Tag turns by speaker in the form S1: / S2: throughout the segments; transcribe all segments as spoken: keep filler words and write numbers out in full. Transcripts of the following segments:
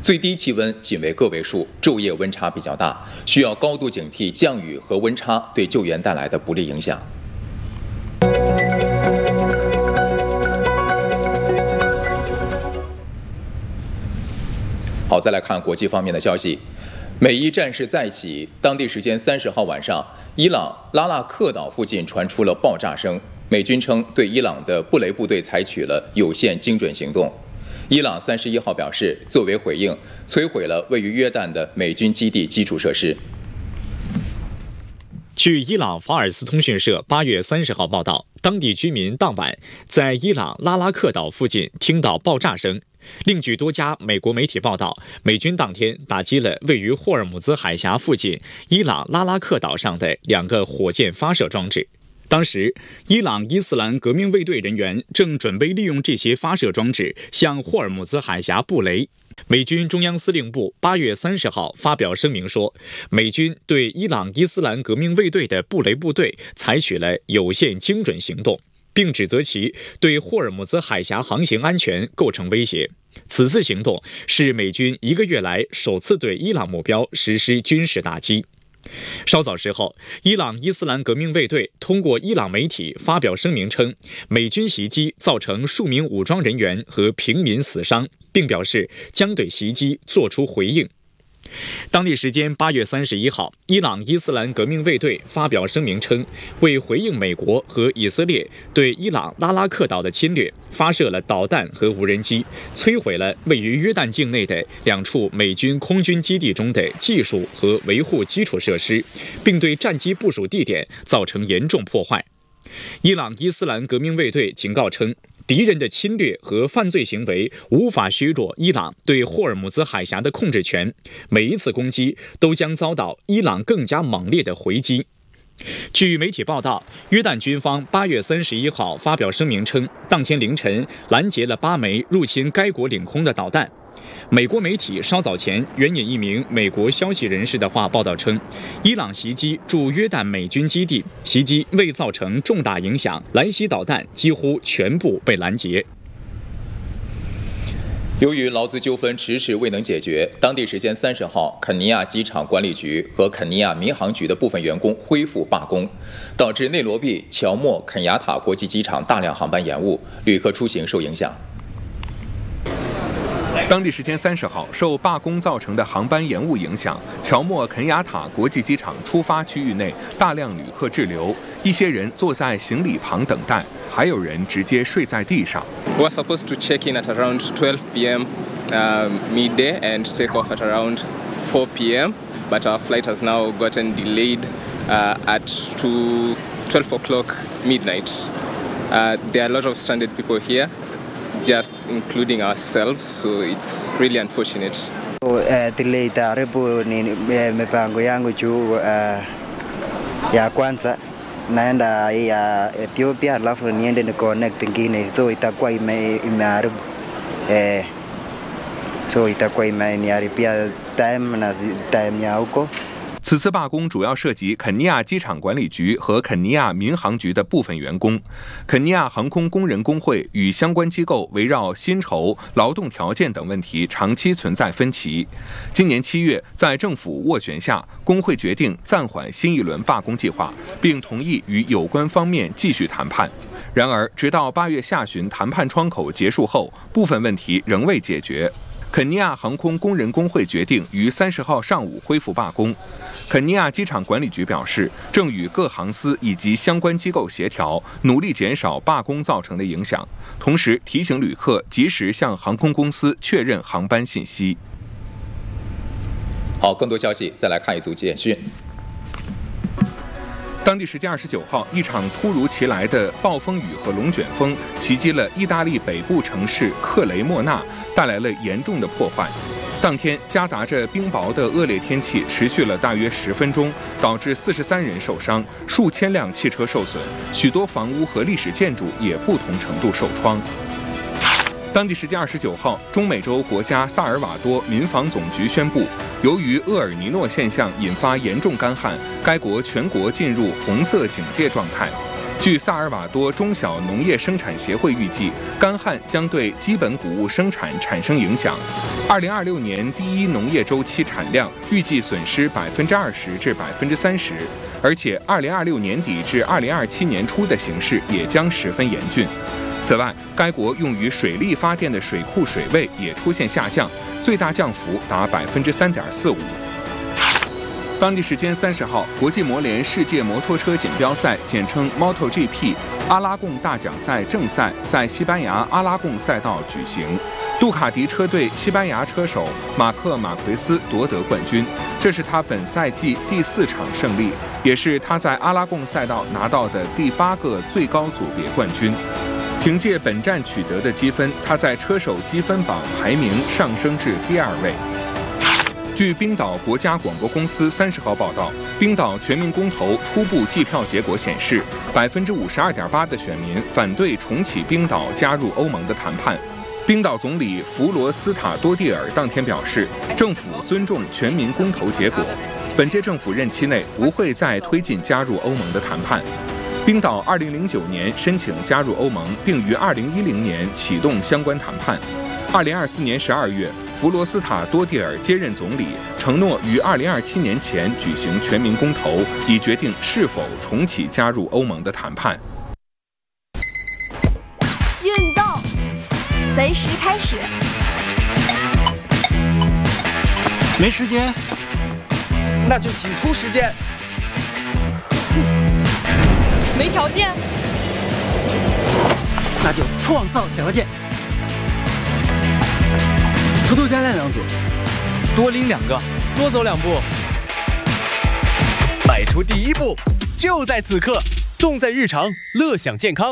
S1: 最低气温仅为个位数，昼夜温差比较大，需要高度警惕降雨和温差对救援带来的不利影响。好，再来看国际方面的消息。美伊战事再起，当地时间三十号晚上，伊朗拉纳克岛附近传出了爆炸声。美军称对伊朗的布雷部队采取了有限精准行动。伊朗三十一号表示，作为回应，摧毁了位于约旦的美军基地基础设施。
S2: 据伊朗法尔斯通讯社八月三十号报道，当地居民当晚在伊朗拉拉克岛附近听到爆炸声。另据多家美国媒体报道，美军当天打击了位于霍尔木兹海峡附近伊朗拉拉克岛上的两个火箭发射装置。当时，伊朗伊斯兰革命卫队人员正准备利用这些发射装置向霍尔木兹海峡布雷。美军中央司令部八月三十号发表声明说，美军对伊朗伊斯兰革命卫队的布雷部队采取了有限精准行动，并指责其对霍尔木兹海峡航行安全构成威胁。此次行动是美军一个月来首次对伊朗目标实施军事打击。稍早时候，伊朗伊斯兰革命卫队通过伊朗媒体发表声明称，美军袭击造成数名武装人员和平民死伤，并表示将对袭击作出回应。当地时间八月三十一号，伊朗伊斯兰革命卫队发表声明称，为回应美国和以色列对伊朗拉拉克岛的侵略，发射了导弹和无人机，摧毁了位于约旦境内的两处美军空军基地中的技术和维护基础设施，并对战机部署地点造成严重破坏。伊朗伊斯兰革命卫队警告称，敌人的侵略和犯罪行为无法削弱伊朗对霍尔木兹海峡的控制权，每一次攻击都将遭到伊朗更加猛烈的回击。据媒体报道，约旦军方八月三十一号发表声明称，当天凌晨拦截了八枚入侵该国领空的导弹。美国媒体稍早前援引一名美国消息人士的话报道称，伊朗袭击驻约旦美军基地，袭击未造成重大影响，来袭导弹几乎全部被拦截。
S1: 由于劳资纠纷迟迟未能解决，当地时间三十号，肯尼亚机场管理局和肯尼亚民航局的部分员工恢复罢工，导致内罗毕、乔莫、肯雅塔国际机场大量航班延误，旅客出行受影响。
S3: 当地时间三十号，受罢工造成的航班延误影响，乔莫肯雅塔国际机场出发区域内大量旅客滞留，一些人坐在行李旁等待，还有人直接睡在地上。
S4: We were supposed to check in at around twelve p m Uh, midday and take off at around four p m but our flight has now gotten delayed uh, at to twelve o'clock midnight. Uh, there are a lot of stranded people here.Just including ourselves, so it's really unfortunate.
S5: Delay taaribu ni mipango yangu juu ya kwanza naenda ya Ethiopia alafu niende ni connect ingine, so itakuwa imeharibu eh, so itakuwa imeniharibia time na time ya huko.
S3: 此次罢工主要涉及肯尼亚机场管理局和肯尼亚民航局的部分员工。肯尼亚航空工人工会与相关机构围绕薪酬、劳动条件等问题长期存在分歧。今年七月，在政府斡旋下，工会决定暂缓新一轮罢工计划，并同意与有关方面继续谈判。然而，直到八月下旬谈判窗口结束后，部分问题仍未解决。肯尼亚航空工人工会决定于三十号上午恢复罢工。肯尼亚机场管理局表示，正与各航司以及相关机构协调，努力减少罢工造成的影响，同时提醒旅客及时向航空公司确认航班信息。
S1: 好，更多消息再来看一组简讯。
S3: 当地时间二十九号，一场突如其来的暴风雨和龙卷风袭击了意大利北部城市克雷莫纳，带来了严重的破坏。当天夹杂着冰雹的恶劣天气持续了大约十分钟，导致四十三人受伤，数千辆汽车受损，许多房屋和历史建筑也不同程度受创。当地时间二十九号，中美洲国家萨尔瓦多民防总局宣布，由于厄尔尼诺现象引发严重干旱，该国全国进入红色警戒状态。 据萨尔瓦多中小农业生产协会预计，干旱将对基本谷物生产产生影响。二零二六年第一农业周期产量预计损失百分之二十至百分之三十，而且二零二六年底至二零二七年初的形势也将十分严峻。此外，该国用于水力发电的水库水位也出现下降，最大降幅达百分之三点四五。当地时间三十号，国际摩联世界摩托车锦标赛（简称 MotoGP） 阿拉贡大奖赛正赛在西班牙阿拉贡赛道举行。杜卡迪车队西班牙车手马克·马奎斯夺得冠军，这是他本赛季第四场胜利，也是他在阿拉贡赛道拿到的第八个最高组别冠军。凭借本站取得的积分，他在车手积分榜排名上升至第二位。据冰岛国家广播公司三十号报道，冰岛全民公投初步计票结果显示，百分之五十二点八的选民反对重启冰岛加入欧盟的谈判。冰岛总理弗罗斯塔多蒂尔当天表示，政府尊重全民公投结果，本届政府任期内不会再推进加入欧盟的谈判。冰岛二零零九年申请加入欧盟，并于二零一零年启动相关谈判。二零二四年十二月，弗罗斯塔多蒂尔接任总理，承诺于二零二七年前举行全民公投，以决定是否重启加入欧盟的谈判。
S6: 运动随时开始。
S7: 没时间，
S8: 那就挤出时间。
S9: 没条件，
S7: 那就创造条件。
S8: 偷偷加练两组，
S7: 多拎两个，
S10: 多走两步，迈出第一步，就在此刻，重在日常，乐享健康。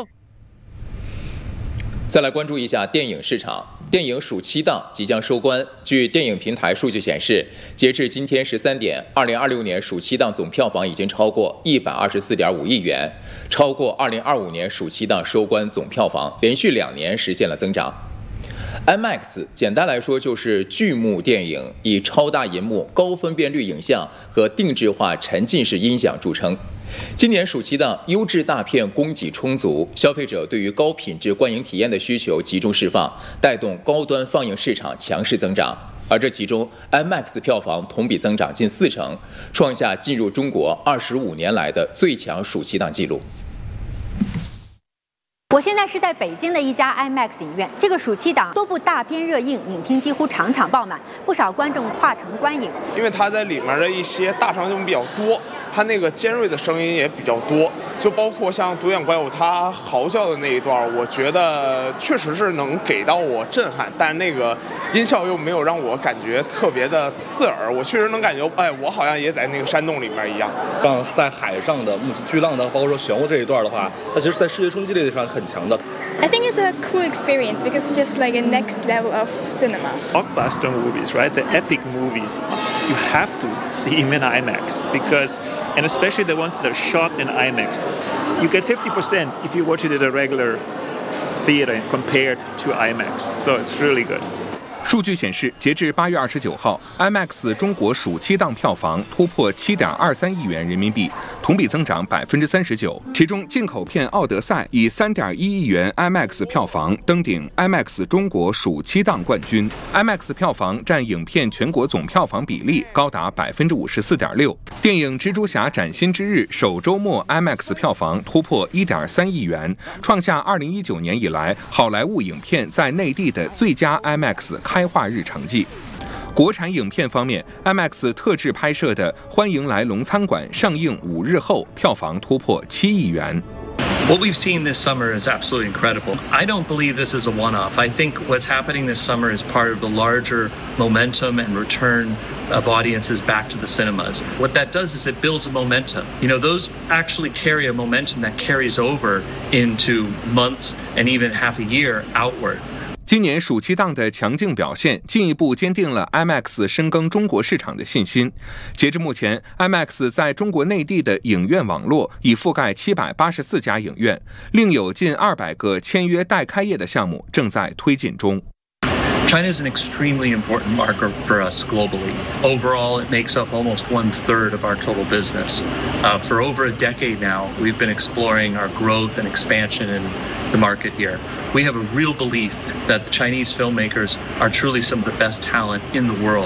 S1: 再来关注一下电影市场。电影暑期档即将收官。据电影平台数据显示，截至今天十三点，二零二六年暑期档总票房已经超过一百二十四点五亿元，超过二零二五年暑期档收官总票房，连续两年实现了增长。IMAX 简单来说就是巨幕电影，以超大银幕、高分辨率影像和定制化沉浸式音响著称。今年暑期档优质大片供给充足，消费者对于高品质观影体验的需求集中释放，带动高端放映市场强势增长。而这其中 IMAX 票房同比增长近四成，创下进入中国二十五年来的最强暑期档纪录。
S11: 我现在是在北京的一家 IMAX 影院，这个暑期档多部大片热映，影厅几乎场场爆满，不少观众跨城观影。
S12: 因为它在里面的一些大场景比较多，它那个尖锐的声音也比较多，就包括像独眼怪物它嚎叫的那一段，我觉得确实是能给到我震撼，但是那个音效又没有让我感觉特别的刺耳，我确实能感觉，哎，我好像也在那个山洞里面一样。
S13: 像在海上的目巨浪的，包括说漩涡这一段的话，它其实在视觉冲击力上很强的。
S14: I think it's a cool experience because it's just like a next level of cinema.
S15: Blockbuster movies, right? The epic movies, you have to see them in IMAX because, and especially the ones that are shot in IMAX, you get fifty percent if you watch it at a regular theater compared to IMAX. So it's really good.
S3: 数据显示，截至八月二十九号 ，IMAX 中国暑期档票房突破七点二三亿元人民币，同比增长百分之三十九。其中，进口片《奥德赛》以三点一亿元 IMAX 票房登顶 IMAX 中国暑期档冠军。IMAX 票房占影片全国总票房比例高达百分之五十四点六。电影《蜘蛛侠：崭新之日》首周末 IMAX 票房突破一点三亿元，创下二零一九年以来好莱坞影片在内地的最佳 IMAX 开画日成绩。国产影片方面 ，IMAX 特制拍摄的《欢迎来龙餐馆》上映五日后，票房突破七亿元。
S16: What we've seen this summer is absolutely incredible. I don't believe this is a one-off. I think what's happening this summer is part of the larger momentum and return of audiences back to the cinemas. What that does is it builds a momentum. You know, those actually carry a momentum that carries over into months and even half a year outward.
S3: 今年暑期档的强劲表现，进一步坚定了 IMAX 深耕中国市场的信心。截至目前 ，IMAX 在中国内地的影院网络已覆盖七百八十四家影院，另有近二百个签约待开业的项目正在推进中。
S16: China is an extremely important market for us globally. Overall, it makes up almost one third of our total business. Uh, for over a decade now, we've been exploring our growth and expansion in the market here. We have a real belief that the Chinese filmmakers are truly some of the best talent in the world.